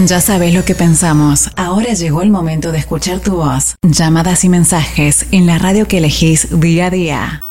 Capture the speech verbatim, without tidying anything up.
Ya sabes lo que pensamos. Ahora llegó el momento de escuchar tu voz. Llamadas y mensajes en la radio que elegís día a día.